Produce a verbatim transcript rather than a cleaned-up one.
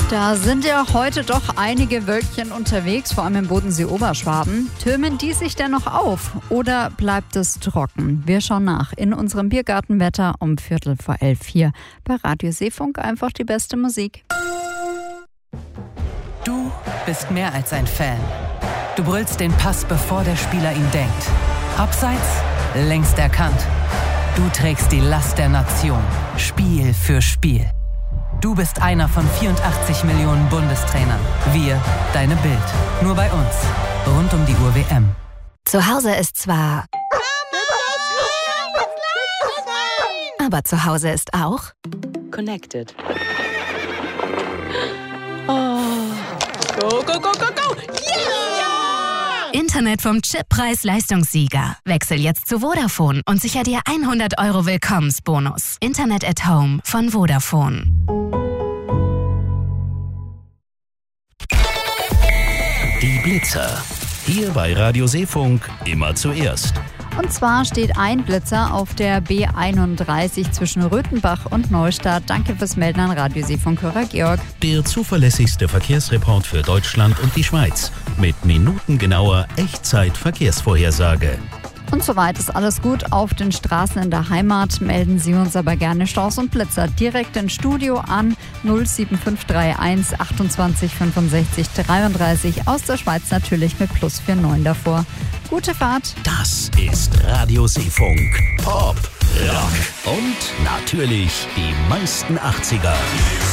Da sind ja heute doch einige Wölkchen unterwegs, vor allem im Bodensee-Oberschwaben. Türmen die sich denn noch auf oder bleibt es trocken? Wir schauen nach in unserem Biergartenwetter um Viertel vor elf hier bei Radio Seefunk. Einfach die beste Musik. Du bist mehr als ein Fan. Du brüllst den Pass, bevor der Spieler ihn denkt. Abseits, längst erkannt. Du trägst die Last der Nation, Spiel für Spiel. Du bist einer von vierundachtzig Millionen Bundestrainern. Wir, deine Bild. Nur bei uns. Rund um die Uhr W M. Zu Hause ist zwar... Aber zu Hause ist auch... Connected. Oh. Go, go, go, go, go! Yeah! Internet vom Chip Preis-Leistungssieger. Wechsel jetzt zu Vodafone und sicher dir hundert Euro Willkommensbonus. Internet at Home von Vodafone. Die Blitzer. Hier bei Radio Seefunk immer zuerst. Und zwar steht ein Blitzer auf der B einunddreißig zwischen Röthenbach und Neustadt. Danke fürs Melden an Radio Seefunk-Hörer Georg. Der zuverlässigste Verkehrsreport für Deutschland und die Schweiz. Mit minutengenauer Echtzeit-Verkehrsvorhersage. Und soweit ist alles gut. Auf den Straßen in der Heimat melden Sie uns aber gerne Staus und Blitzer direkt ins Studio an null sieben fünf drei eins achtundzwanzig fünfundsechzig dreiunddreißig. Aus der Schweiz natürlich mit plus neunundvierzig davor. Gute Fahrt. Das ist Radio Seefunk. Pop, Rock und natürlich die meisten achtziger.